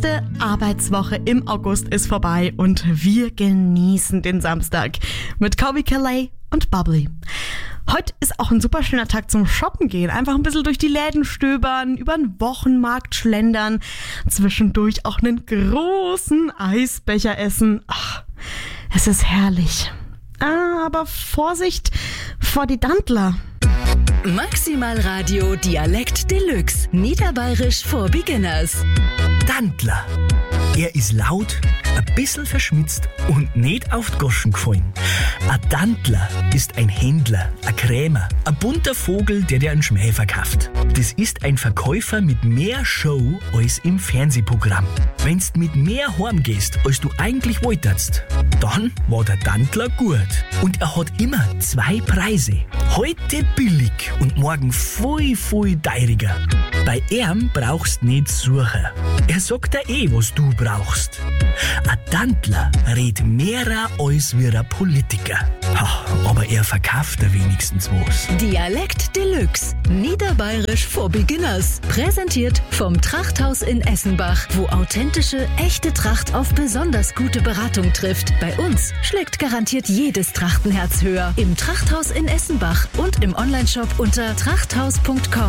letzte Arbeitswoche im August ist vorbei und wir genießen den Samstag mit Colbie Caillat und Bubbly. Heute ist auch ein super schöner Tag zum Shoppen gehen. Einfach ein bisschen durch die Läden stöbern, über den Wochenmarkt schlendern, zwischendurch auch einen großen Eisbecher essen. Ach, es ist herrlich. Aber Vorsicht vor die Dantler. Maximal Radio Dialekt Deluxe. Niederbayerisch for Beginners. Dantler. Er ist laut, ein bisschen verschmitzt und nicht auf die Goschen gefallen. Ein Dantler ist ein Händler, ein Krämer, ein bunter Vogel, der dir einen Schmäh verkauft. Das ist ein Verkäufer mit mehr Show als im Fernsehprogramm. Wenn's mit mehr heimgehst, als du eigentlich wolltest, dann war der Dantler gut. Und er hat immer 2 Preise. Heute billig und morgen voll teuriger. Bei ihm brauchst nicht suchen. Er sagt dir was du brauchst. Ein Dantler redet mehrer als wie ein Politiker. Aber er verkauft dir wenigstens was. Dialekt Deluxe. Niederbayerisch for Beginners. Präsentiert vom Trachthaus in Essenbach, wo authentische, echte Tracht auf besonders gute Beratung trifft. Bei uns schlägt garantiert jedes Trachtenherz höher. Im Trachthaus in Essenbach und im Onlineshop unter trachthaus.com.